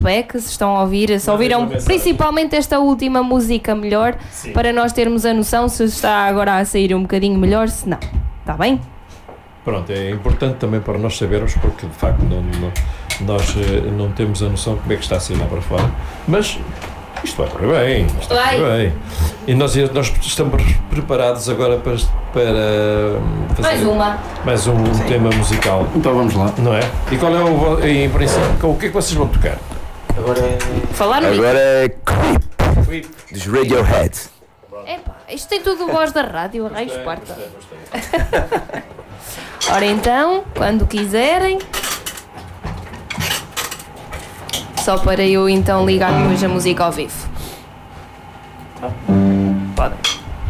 feedback, se estão a ouvir, se ouviram principalmente esta última música melhor, sim, para nós termos a noção se está agora a sair um bocadinho melhor, se não. Está bem? Pronto, é importante também para nós sabermos, porque de facto nós não temos a noção de como é que está a sair lá para fora, mas isto vai correr bem, e nós estamos preparados agora para fazer mais um tema musical. Então vamos lá. Não é? E qual é em princípio, o que é que vocês vão tocar? Agora é Creep dos Radiohead. Epá, isto tem tudo voz da rádio, a raio esparta. Ora então, quando quiserem, só para eu então ligar depois a música ao vivo.